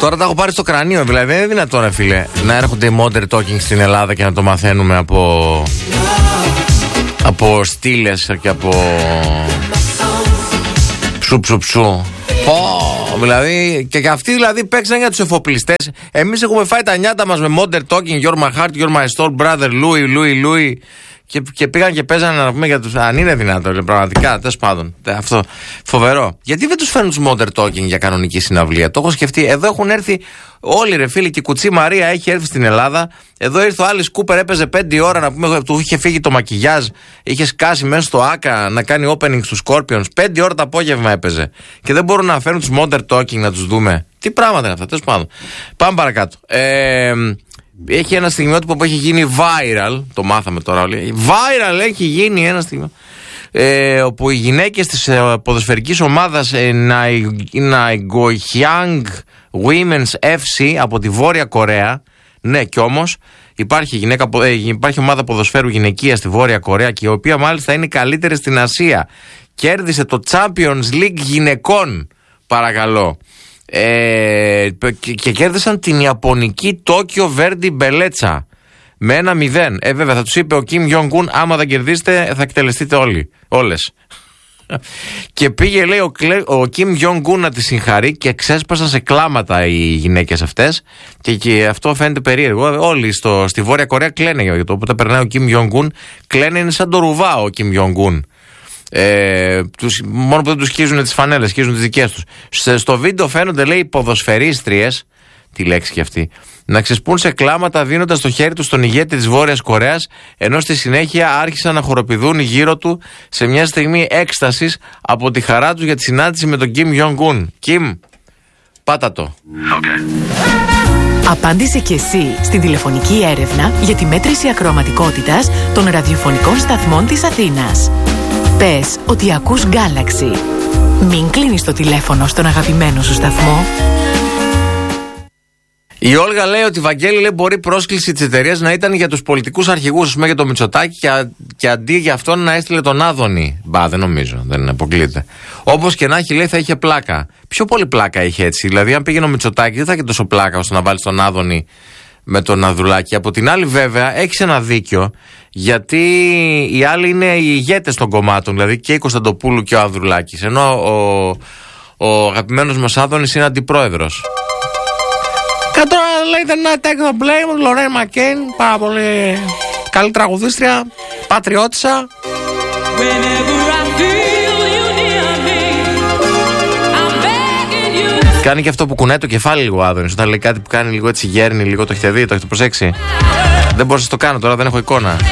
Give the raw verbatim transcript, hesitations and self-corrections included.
Τώρα τα έχω πάρει στο κρανίο, δηλαδή δεν είναι δυνατόν, ρε φίλε, να έρχονται οι modern talking στην Ελλάδα και να το μαθαίνουμε από από στήλες και από ψου ψου ψου. Oh, δηλαδή, και, και αυτοί δηλαδή παίξαν για τους εφοπλιστές. Εμείς έχουμε φάει τα νιάτα μας με modern talking, you're my heart, you're my soul, brother, Louis, Louis, Louis. Και, και πήγαν και παίζανε να πούμε για τους. Αν είναι δυνατόν, πραγματικά, τέλος πάντων. Αυτό φοβερό. Γιατί δεν τους φέρνουν τους modern talking για κανονική συναυλία? Το έχω σκεφτεί. Εδώ έχουν έρθει όλοι, ρε φίλοι, και η Κουτσή Μαρία έχει έρθει στην Ελλάδα. Εδώ ήρθε ο Άλις Κούπερ, έπαιζε πέντε ώρα να πούμε. Του είχε φύγει το μακιγιάζ, είχε σκάσει μέσα στο Άκα να κάνει opening στους Scorpions. Πέντε ώρα το απόγευμα έπαιζε. Και δεν μπορούν να φέρουν τους modern talking να τους δούμε. Τι πράγματα είναι αυτά, τέλος πάντων. Πάμε παρακάτω. Ε, Έχει ένα στιγμιότυπο που έχει γίνει viral. Το μάθαμε τώρα όλοι. Viral έχει γίνει ένα στιγμιότυπο ε, όπου οι γυναίκες της ε, ποδοσφαιρικής ομάδας ε, Naegohyang Women's εφ σι από τη Βόρεια Κορέα. Ναι, κι όμως υπάρχει, γυναίκα, ε, υπάρχει ομάδα ποδοσφαίρου γυναικεία στη Βόρεια Κορέα, και η οποία μάλιστα είναι η καλύτερη στην Ασία. Κέρδισε το Champions League γυναικών, παρακαλώ. Ε, και, και κέρδισαν την Ιαπωνική Τόκιο Βέρντι Μπελέτσα με ένα μηδέν. Ε, βέβαια θα τους είπε ο Κιμ Γιονγκούν, άμα δεν κερδίσετε θα εκτελεστείτε όλοι, όλες. Και πήγε, λέει, ο, ο Κιμ Γιονγκούν να τη συγχαρεί και ξέσπασαν σε κλάματα οι γυναίκες αυτές. Και, και αυτό φαίνεται περίεργο. Όλοι στο, στη Βόρεια Κορέα κλαίνε για το. Οπότε περνάει ο Κιμ Γιονγκούν, κλαίνε, είναι σαν το ρουβά ο Κιμ Γιονγκούν. Ε, τους, μόνο που δεν τους σκίζουν τις φανέλες, σκίζουν τις δικές τους. Στο βίντεο φαίνονται, λέει, ποδοσφαιρίστριες, τη λέξη και αυτή, να ξεσπούν σε κλάματα δίνοντας το χέρι τους στον ηγέτη της Βόρειας Κορέας, ενώ στη συνέχεια άρχισαν να χοροπηδούν γύρω του σε μια στιγμή έκστασης από τη χαρά τους για τη συνάντηση με τον Κιμ Γιονγκούν. Κιμ, πάτα το. Okay. Απάντησε και εσύ στην τηλεφωνική έρευνα για τη μέτρηση ακροαματικότητας των ραδιοφωνικών σταθμών της Αθήνας. Πες ότι ακούς Galaxy. Μην κλείνεις το τηλέφωνο στον αγαπημένο σου σταθμό. Η Όλγα λέει ότι, Βαγγέλη, λέει, μπορεί η πρόσκληση της εταιρείας να ήταν για τους πολιτικούς αρχηγούς, πούμε, για το Μητσοτάκη, και, και αντί για αυτόν να έστειλε τον Άδωνη. Μπα, δεν νομίζω, δεν αποκλείεται. Όπως και να έχει, λέει, θα είχε πλάκα. Πιο πολύ πλάκα είχε έτσι. Δηλαδή, αν πήγαινε ο Μητσοτάκη, δεν θα είχε τόσο πλάκα ώστε να βάλει τον Άδωνη με τον Ανδρουλάκη. Από την άλλη, βέβαια, έχεις ένα δίκιο, γιατί οι άλλοι είναι οι ηγέτες των κομμάτων, δηλαδή και η Κωνσταντοπούλου και ο Ανδρουλάκης. Ενώ ο, ο αγαπημένος μας Άδωνης είναι αντιπρόεδρος. Και τώρα λέτε να take the blame, Λορέν Μακέιν, πάρα πολύ καλή τραγουδίστρια, πατριώτισσα. Κάνει και αυτό που κουνάει το κεφάλι λίγο ο Άδωνης. Όταν λέει κάτι που κάνει λίγο έτσι, γέρνει λίγο, το έχετε δει, το έχετε προσέξει? Δεν μπορούσα να το κάνω τώρα, δεν έχω εικόνα.